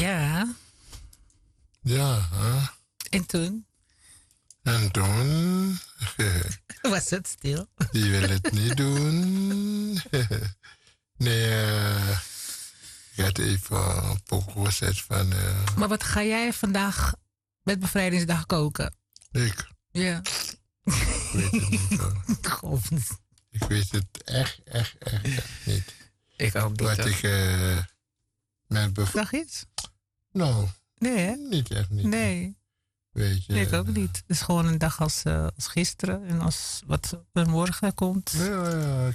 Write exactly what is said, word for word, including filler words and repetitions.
Ja. Ja. Hè? En toen? En toen... Was het stil? Die wil het niet doen. Nee, uh, ik had even een pokoe gezet van... Uh, maar wat ga jij vandaag met bevrijdingsdag koken? Ik? Ja. Ik weet het niet hoor. God. Ik weet het echt, echt, echt, echt niet. Ik ook niet. Wat hoor. ik uh, met bevrijding... Dag iets? Nou, nee hè? Niet echt niet. Nee. Weet je. Nee, ik ook niet. Het is gewoon een dag als, uh, als gisteren. En als wat er morgen komt. Ja, ja.